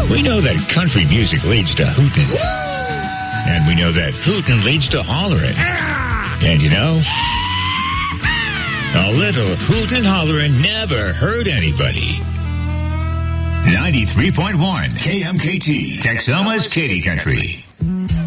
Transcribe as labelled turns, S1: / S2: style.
S1: We know that country music leads to hootin'. And we know that hootin' leads to hollerin'. And you know, a little hootin' and hollerin' never hurt anybody. 93.1 KMKT, Texoma's Katy Country.